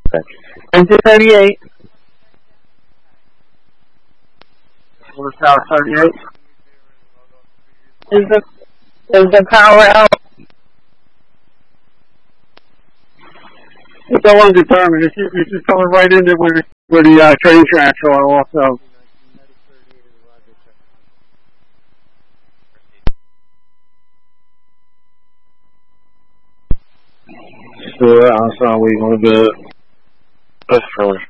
Engine 38. Horsepower 38. Is the power out? It's all undetermined. It's just coming right into where the train tracks are also. Sure, I'm sorry, we want to go. That's first.